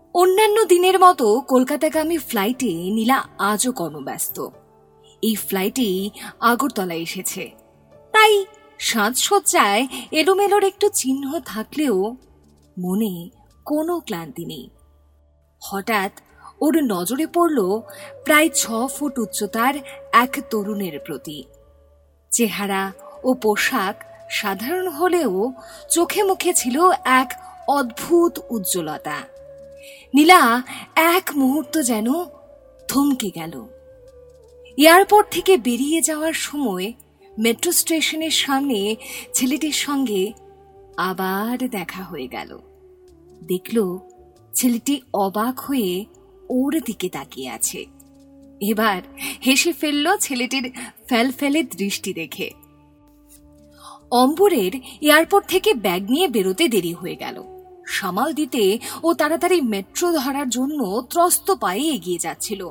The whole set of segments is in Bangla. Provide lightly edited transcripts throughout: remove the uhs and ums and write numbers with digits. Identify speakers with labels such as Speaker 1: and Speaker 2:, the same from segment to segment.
Speaker 1: অন্যান্য দিনের মতো কলকাতাগামী ফ্লাইটে নীলা আজও কর্মব্যস্ত। এই ফ্লাইটেই আগরতলায় এসেছে, তাই সাজসজ্জায় এলোমেলোর একটু চিহ্ন থাকলেও মনে কোনো ক্লান্তি নেই। হঠাৎ ওর নজরে পড়ল প্রায় 6 ফুট উচ্চতার এক তরুণের প্রতি। চেহারা ও পোশাক সাধারণ হলেও চোখে মুখে ছিল এক অদ্ভুত উজ্জ্বলতা। নীলা এক মুহূর্ত যেন থমকে গেল। এয়ারপোর্ট থেকে বেরিয়ে যাওয়ার সময় মেট্রো স্টেশনের সামনে ছেলেটির সঙ্গে আবার দেখা হয়ে গেল। দেখল ছেলেটি অবাক হয়ে ওর দিকে তাকিয়ে আছে। এবার হেসে ফেলল ছেলেটির ফেলফেলে দৃষ্টি দেখে। অম্বরের এয়ারপোর্ট থেকে ব্যাগ নিয়ে বেরোতে দেরি হয়ে গেল। সামাল দিতে ও তাড়াতাড়ি মেট্রো ধরার জন্য ত্রস্ত পায়ে এগিয়ে যাচ্ছিল।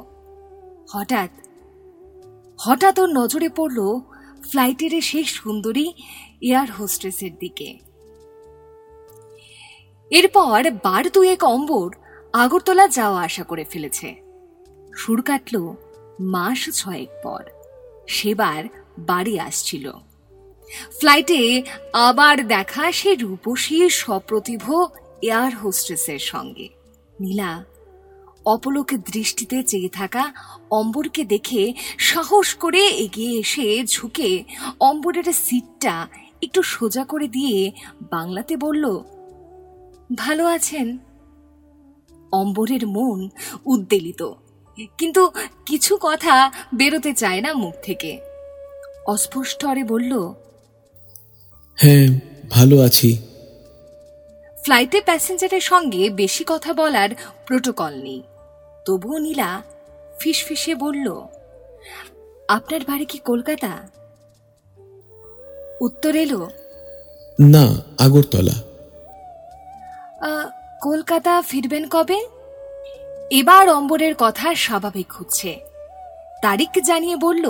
Speaker 1: হঠাৎ ওর নজরে পড়ল ফ্লাইটের সেই সুন্দরী এয়ার হোস্টেসের দিকে। এরপর বার দুয়েক অম্বর আগরতলা যাওয়া আশা করে ফেলেছে। সুর কাটল মাস 6 পর সেবার বাড়ি আসছিল। ফ্লাইটে আবার দেখা সে রূপসী সপ্রতিভ এয়ার হোস্টেসের সঙ্গে। নীলা অপলক দৃষ্টিতে চেয়ে থাকা অম্বরকে দেখে সাহস করে এগিয়ে এসে ঝুঁকে অম্বরের সিটটা একটু সোজা করে দিয়ে বাংলাতে বলল, ভালো আছেন? অম্বরের মন উদ্বেলিত, কিন্তু কিছু কথা বেরোতে চায় না মুখ থেকে। অস্পষ্ট স্বরে বলল,
Speaker 2: হ্যাঁ ভালো আছি।
Speaker 1: ফ্লাইটে প্যাসেঞ্জারের সঙ্গে বেশি কথা বলার প্রোটোকল নেই, তবুও নীলা ফিসফিসে বলল, আপনার বাড়ি কি কলকাতা? উত্তর এলো,
Speaker 2: না, আগরতলা।
Speaker 1: কলকাতা ফিরবেন কবে? এবার অম্বরের কথা স্বাভাবিক হচ্ছে। তারিখ জানিয়ে বলল,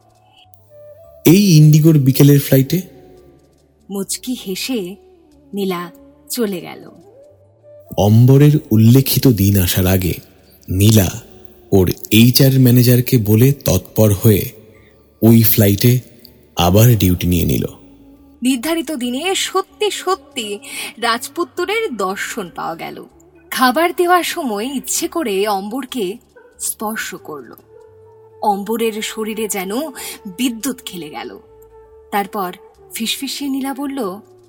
Speaker 2: এই ইন্ডিগোর বিকেলের ফ্লাইটে।
Speaker 1: মুচকি হেসে নীলা চলে গেল।
Speaker 2: অম্বরের উল্লেখিত দিন আসার আগে নীলা ওর HR ম্যানেজারকে বলে তৎপর হয়ে ওই ফ্লাইটে আবার ডিউটি নিয়ে নিল।
Speaker 1: নির্ধারিত দিনে সত্যি সত্যি রাজপুত্তরের দর্শন পাওয়া গেল। খাবার দেওয়ার সময় ইচ্ছে করে অম্বরকে স্পর্শ করল। অম্বরের শরীরে যেন বিদ্যুৎ খেলে গেল। তারপর ফিসফিসিয়ে নীলা বলল,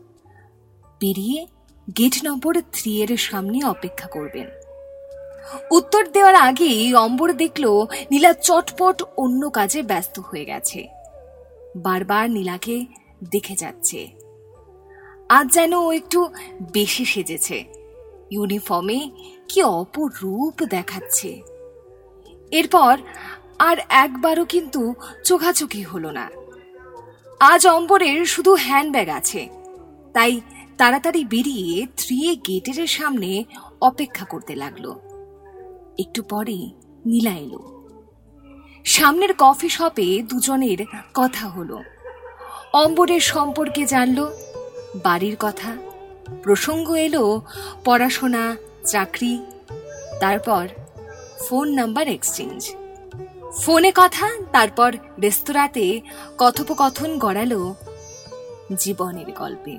Speaker 1: বেরিয়ে গেট নম্বর 3 এর সামনে অপেক্ষা করবেন। উত্তর দেওয়ার আগেই অম্বর দেখল নীলা চটপট অন্য কাজে ব্যস্ত হয়ে গেছে। বারবার নীলাকে দেখে যাচ্ছে। আজ যেন ও একটু বেশি সেজেছে। ইউনিফর্মে কি অপরূপ দেখাচ্ছে। এরপর আর একবারও কিন্তু চোখাচোখি হলো না। আজ অম্বরের শুধু হ্যান্ডব্যাগ আছে, তাই তাড়াতাড়ি বেরিয়ে 3 গেটের সামনে অপেক্ষা করতে লাগলো। একটু পরে নীলা এলো। সামনের কফি শপে দুজনের কথা হলো। অম্বরের সম্পর্কে জানলো, বাড়ির কথা, প্রসঙ্গ এলো পড়াশোনা, চাকরি, তারপর ফোন নাম্বার এক্সচেঞ্জ। ফোনে কথা, তারপর রেস্তোরাঁতে কথোপকথন গড়ালো জীবনের গল্পে।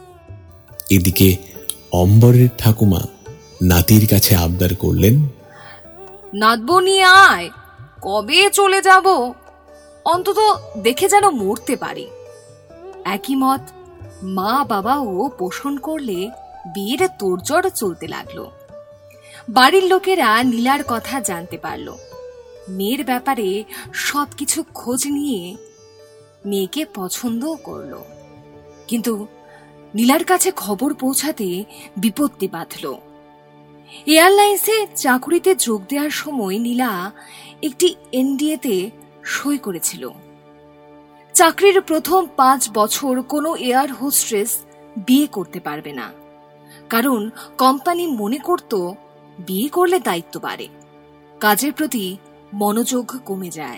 Speaker 2: এদিকে অম্বরের ঠাকুমা নাতির কাছে আবদার করলেন,
Speaker 1: নাতবো নিয়ে আয়, কবে চলে যাব, অন্তত দেখে যেন মরতে পারি। একই মত মা বাবাও পোষণ করলে বিয়ের তোড়জোড় চলতে লাগলো। বাড়ির লোকেরা নীলার কথা জানতে পারল। মেয়ের ব্যাপারে সবকিছু খোঁজ নিয়ে মেয়েকে পছন্দও করল। কিন্তু নীলার কাছে খবর পৌঁছাতে বিপত্তি বাঁধল। এয়ারলাইন্সে চাকুরিতে যোগ দেওয়ার সময় নীলা একটি NDA-তে সই করেছিল। চাকরির প্রথম 5 বছর কোনো এয়ার হোস্টেস বিয়ে করতে পারবে না, কারণ কোম্পানি মনে করত বিয়ে করলে দায়িত্ব বাড়ে, কাজের প্রতি মনোযোগ কমে যায়।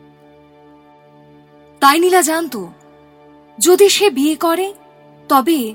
Speaker 1: তাই নীলা জানত যদি সে বিয়ে করে তবে